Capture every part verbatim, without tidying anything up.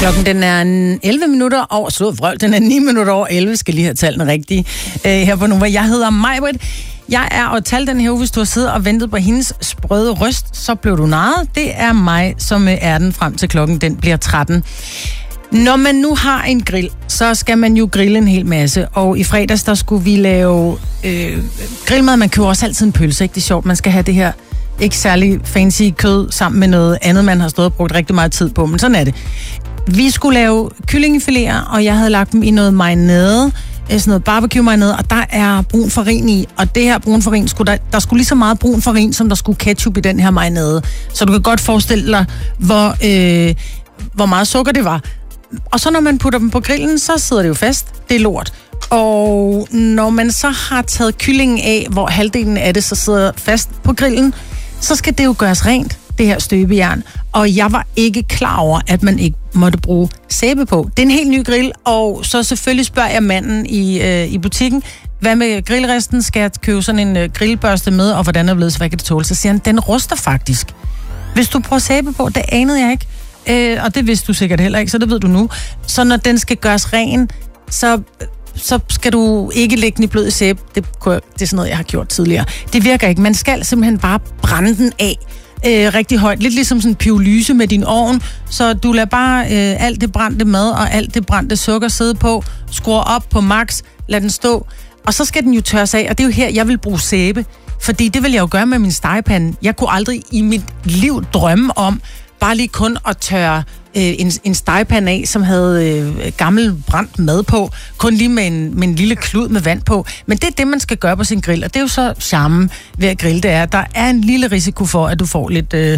Klokken den er elleve minutter over, så vrøvl, den er ni minutter over elleve, skal lige have talt den rigtige. Øh, her på Nova. Jeg hedder Majbrit. Jeg er og tal den her uge, hvis du har siddet og ventet på hendes sprøde røst, så blev du narret. Det er mig, som er den frem til klokken, den bliver tretten. Når man nu har en grill, så skal man jo grille en hel masse. Og i fredags, der skulle vi lave øh, grillmad. Man køber også altid en pølse, ikke? Det er sjovt, man skal have det her ikke særlig fancy kød sammen med noget andet, man har stået og brugt rigtig meget tid på. Men sådan er det. Vi skulle lave kyllingefiléer, og jeg havde lagt dem i noget marinade, sådan noget barbecue-marinade, og der er brun farin i. Og det her brun farin, skulle der, der skulle lige så meget brun farin, som der skulle ketchup i den her marinade. Så du kan godt forestille dig, hvor, øh, hvor meget sukker det var. Og så når man putter dem på grillen, så sidder det jo fast. Det er lort. Og når man så har taget kyllingen af, hvor halvdelen af det så sidder fast på grillen, så skal det jo gøres rent, det her støbejern. Og jeg var ikke klar over, at man ikke måtte bruge sæbe på. Det er en helt ny grill, og så selvfølgelig spørger jeg manden i, øh, i butikken, hvad med grillresten? Skal jeg købe sådan en øh, grillbørste med, og hvordan er det blevet, så hvad kan det tåle? Så siger han, den ruster faktisk. Hvis du bruger sæbe på, det anede jeg ikke. Øh, og det vidste du sikkert heller ikke, så det ved du nu. Så når den skal gøres ren, så, så skal du ikke lægge den i blød sæbe. Det, det er sådan noget, jeg har gjort tidligere. Det virker ikke. Man skal simpelthen bare brænde den af øh, rigtig højt. Lidt ligesom sådan en pyrolyse med din ovn. Så du lader bare øh, alt det brændte mad og alt det brændte sukker sidde på. Skruer op på max. Lad den stå. Og så skal den jo tørres af. Og det er jo her, jeg vil bruge sæbe. Fordi det vil jeg jo gøre med min stegepande. Jeg kunne aldrig i mit liv drømme om bare lige kun at tørre øh, en, en stegepande af, som havde øh, gammel brændt mad på, kun lige med en, med en lille klud med vand på. Men det er det, man skal gøre på sin grill, og det er jo så charmen ved at grille, det er, der er en lille risiko for, at du får lidt, øh,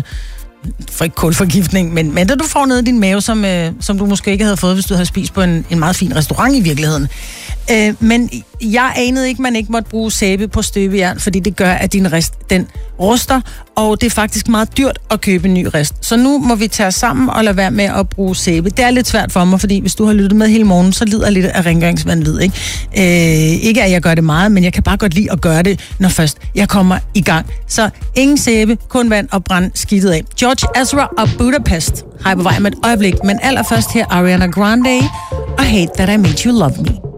for ikke kulforgiftning, men, men da du får ned i din mave, som, øh, som du måske ikke havde fået, hvis du havde spist på en, en meget fin restaurant i virkeligheden. Øh, men jeg anede ikke, man ikke måtte bruge sæbe på støbejern, fordi det gør, at din rest, den ruster, og det er faktisk meget dyrt at købe en ny rest. Så nu må vi tage os sammen og lade være med at bruge sæbe. Det er lidt svært for mig, fordi hvis du har lyttet med hele morgen, så lider jeg lidt af rengøringsvanvid, ikke? Øh, ikke at jeg gør det meget, men jeg kan bare godt lide at gøre det, når først jeg kommer i gang. Så ingen sæbe, kun vand og brænd skidtet af. George Ezra og Budapest har jeg på vej med et øjeblik, men allerførst her Ariana Grande og Hate That I Made You Love Me.